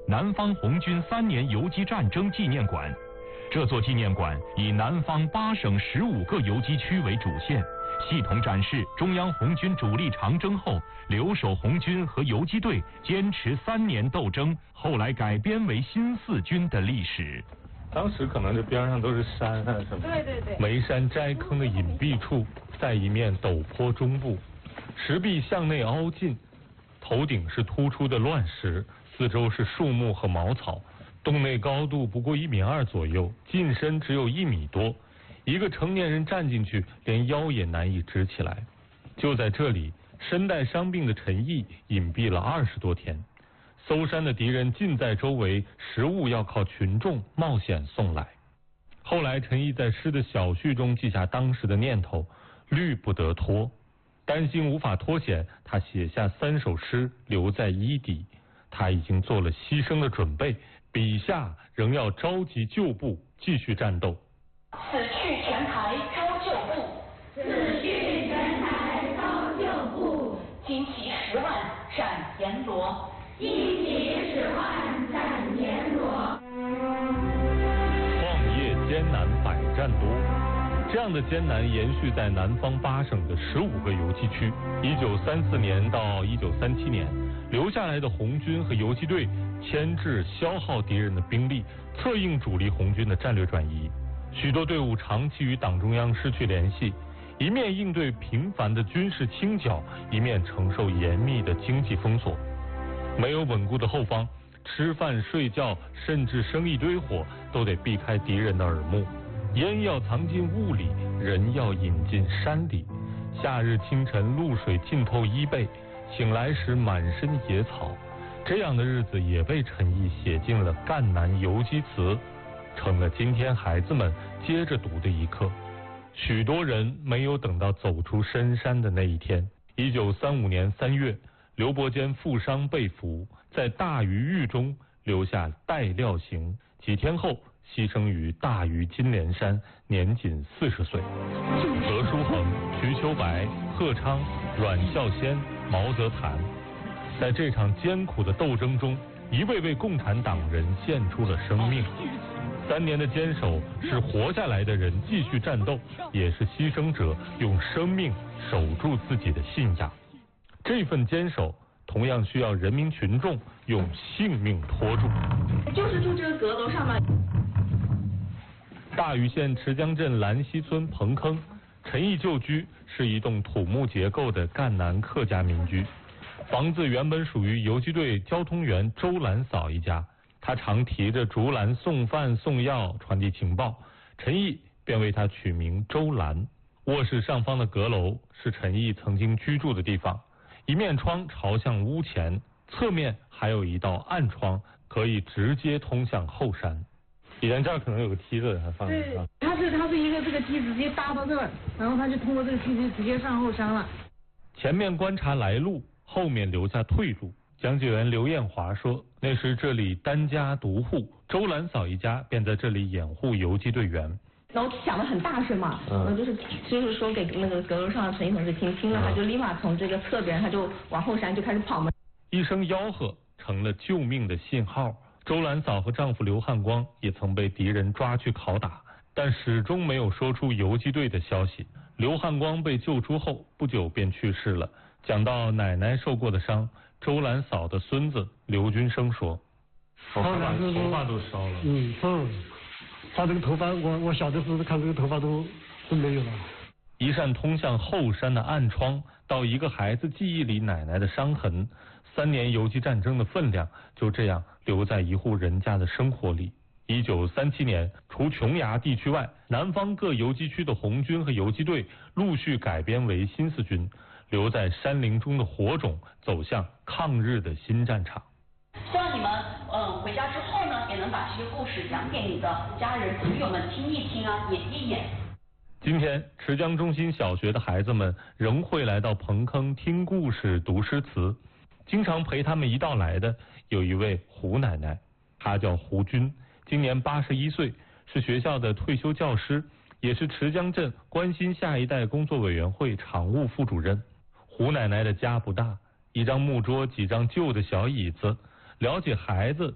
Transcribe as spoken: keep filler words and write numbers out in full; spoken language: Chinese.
南方红军三年游击战争纪念馆。这座纪念馆以南方八省十五个游击区为主线，系统展示中央红军主力长征后，留守红军和游击队坚持三年斗争，后来改编为新四军的历史。 当时可能这边上都是山啊什么， 对对对， 眉山摘坑的隐蔽处，在一面陡坡中部，石壁向内凹进，头顶是突出的乱石，四周是树木和茅草。洞内高度不过一米二左右，进深只有一米多，一个成年人站进去，连腰也难以直起来。就在这里，身带伤病的陈毅隐蔽了二十多天，搜山的敌人尽在周围，食物要靠群众冒险送来。后来，陈毅在诗的小序中记下当时的念头：虑不得脱，担心无法脱险，他写下三首诗留在衣底。他已经做了牺牲的准备，笔下仍要召集旧部继续战斗。 此去全台招旧部，此去全台招旧部，旌旗十万斩阎罗，旌旗十万斩阎罗。 创业艰难百战多，这样的艰难延续在南方八省的十五个游击区。一九三四年到一九三七年，留下来的红军和游击队牵制消耗敌人的兵力，策应主力红军的战略转移。许多队伍长期与党中央失去联系，一面应对频繁的军事清剿，一面承受严密的经济封锁。没有稳固的后方，吃饭睡觉甚至生一堆火都得避开敌人的耳目。烟要藏进雾里，人要引进山里。夏日清晨，露水浸透衣背，醒来时满身野草。这样的日子也被陈毅写进了《赣南游击词》，成了今天孩子们接着读的一课。许多人没有等到走出深山的那一天。一九三五年三月，刘伯坚负伤被俘，在大余狱中留下待料刑，几天后牺牲于大余金莲山，年仅四十岁。何书衡、瞿秋白、贺昌、阮孝先、毛泽覃，在这场艰苦的斗争中，一位位共产党人献出了生命。三年的坚守，是活下来的人继续战斗，也是牺牲者用生命守住自己的信仰。这份坚守同样需要人民群众用性命拖住。 就是住这个阁楼上嘛。 大余县池江镇兰溪村彭坑，陈毅旧居是一栋土木结构的赣南客家民居。房子原本属于游击队交通员周兰嫂一家，他常提着竹篮送饭送药，传递情报，陈毅便为他取名周兰。卧室上方的阁楼是陈毅曾经居住的地方，一面窗朝向屋前，侧面还有一道暗窗，可以直接通向后山。以前这儿可能有个梯子，还放着。 对，它是它是一个这个梯子直接搭到这儿，然后他就通过这个梯子直接上后山了。 前面观察来路，后面留下退路。讲解员刘艳华说，那时这里单家独户，周兰嫂一家便在这里掩护游击队员。 然后讲得很大声嘛，嗯，就是就是说给那个阁楼上的陈毅同志听，听了他就立马从这个侧边他就往后山就开始跑嘛。 一声吆喝成了救命的信号。周兰嫂和丈夫刘汉光也曾被敌人抓去拷打，但始终没有说出游击队的消息。刘汉光被救出后不久便去世了。讲到奶奶受过的伤，周兰嫂的孙子刘军生说：“ 他把头发都烧了。 嗯嗯，他这个头发，我我小的时候看这个头发都都没有了。” 一扇通向后山的暗窗，到一个孩子记忆里奶奶的伤痕，三年游击战争的分量就这样留在一户人家的生活里。一九三七年，除琼崖地区外，南方各游击区的红军和游击队陆续改编为新四军，留在山林中的火种走向抗日的新战场。 希望你们嗯回家之后呢，也能把这些故事讲给你的家人朋友们听一听啊，演一演。 今天池江中心小学的孩子们仍会来到彭坑听故事、读诗词。经常陪他们一道来的有一位胡奶奶，她叫胡军，今年八十一岁，是学校的退休教师，也是池江镇关心下一代工作委员会常务副主任。胡奶奶的家不大，一张木桌，几张旧的小椅子，了解孩子